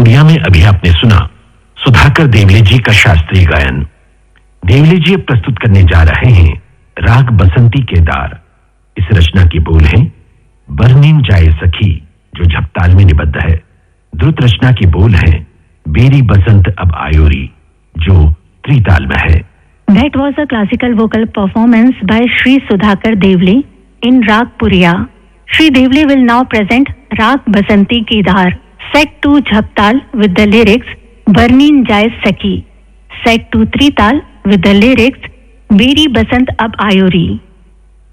रागपुरिया में अभी आपने सुना सुधाकर देवले जी का शास्त्रीय गायन। देवले जी अब प्रस्तुत करने जा रहे हैं राग बसंती केदार। इस रचना की बोल है बरनीन जाए सखी, जो झपताल में निबद्ध है। द्रुत रचना की बोल है बेरी बसंत अब आयोरी, जो त्रिताल में है। That was a classical vocal performance by Sri Sudhakar Devle in Ragpuriya. Sri Devle will now present Rag Basanti Kedar, set to Jhaptal with the lyrics Barnin Jai Sakhi, set to Trital with the lyrics Beri Basant Ab Ayori.